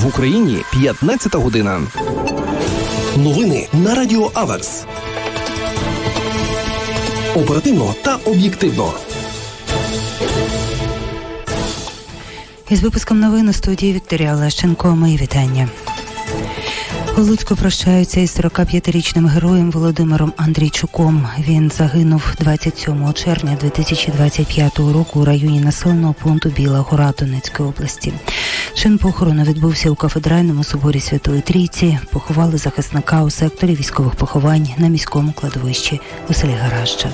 В Україні 15 година. Новини на Радіо Аверс. Оперативно та об'єктивно. Із випуском новин у студії Вікторія Лещенко. Мої вітання. У Луцьку прощаються із 45-річним героєм Володимиром Андрійчуком. Він загинув 27 червня 2025 року у районі населеного пункту Біла Гора Донецької області. Чин похорону відбувся у кафедральному соборі Святої Трійці. Поховали захисника у секторі військових поховань на міському кладовищі у селі Гаражча.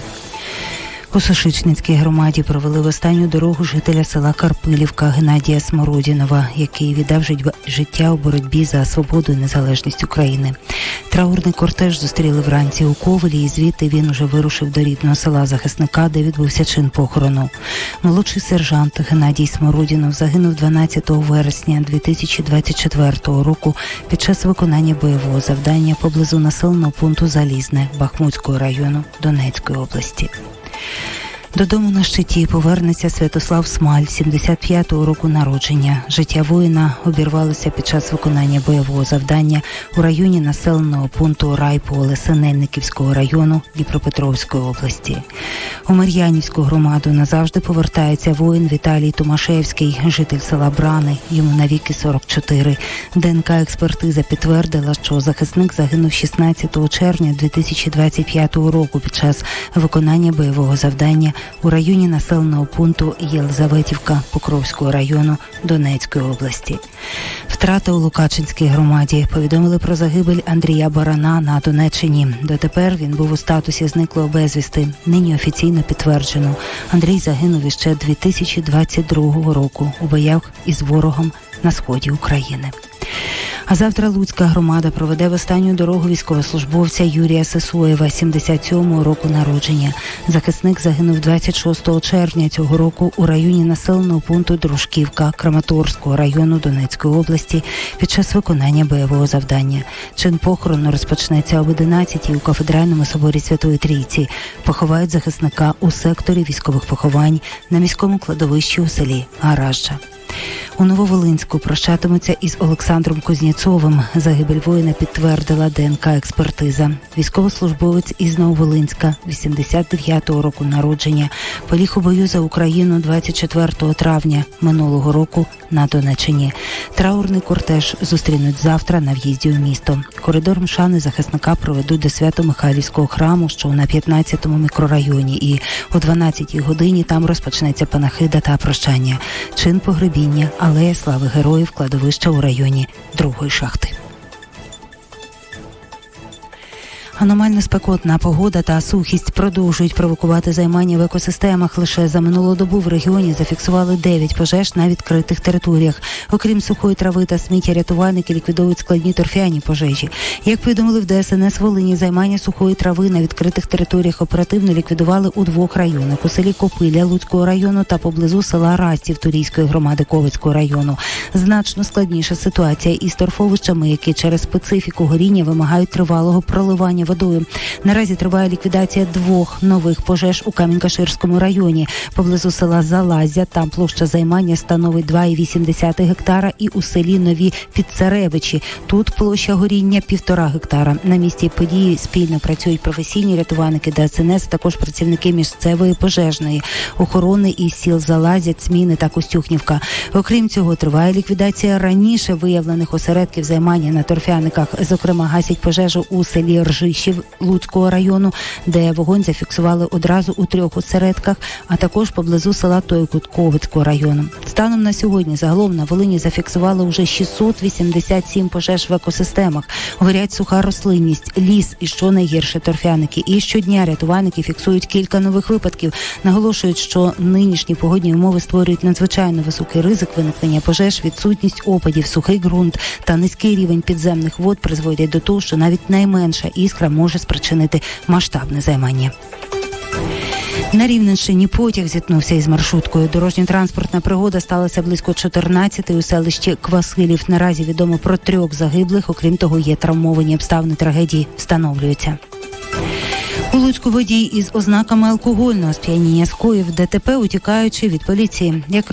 У Сошичницькій громаді провели в останню дорогу жителя села Карпилівка Геннадія Смородінова, який віддав життя у боротьбі за свободу і незалежність України. Траурний кортеж зустріли вранці у Ковелі, і звідти він уже вирушив до рідного села захисника, де відбувся чин похорону. Молодший сержант Геннадій Смородінов загинув 12 вересня 2024 року під час виконання бойового завдання поблизу населеного пункту Залізне Бахмутського району Донецької області. Додому на щиті повернеться Святослав Смаль, 75-го року народження. Життя воїна обірвалося під час виконання бойового завдання у районі населеного пункту Райполе Синельниківського району Дніпропетровської області. У Мар'янівську громаду назавжди повертається воїн Віталій Томашевський, житель села Брани, йому навіки 44. ДНК-експертиза підтвердила, що захисник загинув 16 червня 2025 року під час виконання бойового завдання у районі населеного пункту Єлизаветівка Покровського району Донецької області. Втрати у Лукачинській громаді. Повідомили про загибель Андрія Барана на Донеччині. Дотепер він був у статусі зниклого безвісти. Нині офіційно підтверджено. Андрій загинув іще 2022 року у боях із ворогом на сході України. А завтра Луцька громада проведе в останню дорогу військовослужбовця Юрія Сисоєва, 77-го року народження. Захисник загинув 26 червня цього року у районі населеного пункту Дружківка Краматорського району Донецької області під час виконання бойового завдання. Чин похорону розпочнеться об 11-й у кафедральному соборі Святої Трійці. Поховають захисника у секторі військових поховань на міському кладовищі у селі Гаражча. У Нововолинську прощатимуться із Олександром Кузнєцовим. Загибель воїна підтвердила ДНК-експертиза. Військовослужбовець із Нововолинська, 89-го року народження, поліг у бою за Україну 24 травня минулого року на Донеччині. Траурний кортеж зустрінуть завтра на в'їзді у місто. Коридором шани захисника проведуть до Свято-Михайлівського храму, що на 15-му мікрорайоні, і о 12-й годині там розпочнеться панахида та прощання. Чин погребіння алея слави героїв кладовища у районі Другої шахти. Аномально спекотна погода та сухість продовжують провокувати займання в екосистемах. Лише за минулу добу в регіоні зафіксували 9 пожеж на відкритих територіях. Окрім сухої трави та сміття, рятувальники ліквідують складні торфяні пожежі. Як повідомили в ДСНС Волині, займання сухої трави на відкритих територіях оперативно ліквідували у 2 районах – у селі Копиля Луцького району та поблизу села Растів Турійської громади Ковицького району. Значно складніша ситуація із торфовищами, які через специфіку горіння вимагають тривалого проливання водою. Наразі триває ліквідація 2 нових пожеж у Камінь-Каширському районі. Поблизу села Залазя, там площа займання становить 2,8 гектара, і у селі Нові Підцаревичі. Тут площа горіння 1,5 гектара. На місці події спільно працюють професійні рятувальники ДСНС, також працівники місцевої пожежної охорони із сіл Залазя, Цміни та Костюхнівка. Окрім цього, триває ліквідація раніше виявлених осередків займання на торфяниках. Зокрема, гасять пожежу у селі Ржищів Луцького району, де вогонь зафіксували одразу у 3 осередках, а також поблизу села Тойкут Ковицького району. Станом на сьогодні загалом на Волині зафіксували вже 687 пожеж в екосистемах. Горять суха рослинність, ліс і, що найгірше, торфяники. І щодня рятувальники фіксують кілька нових випадків. Наголошують, що нинішні погодні умови створюють надзвичайно високий ризик виникнення пожеж, відсутність опадів, сухий ґрунт та низький рівень підземних вод призводять до того, що навіть найменша іскра може спричинити масштабне займання. На Рівненщині потяг зіткнувся із маршруткою. Дорожньо-транспортна пригода сталася близько 14-ї у селищі Квасилів. Наразі відомо про 3 загиблих. Окрім того, є травмовані обставини трагедії, встановлюються. У Луцьку водій із ознаками алкогольного сп'яніння скоїв ДТП, утікаючи від поліції. Як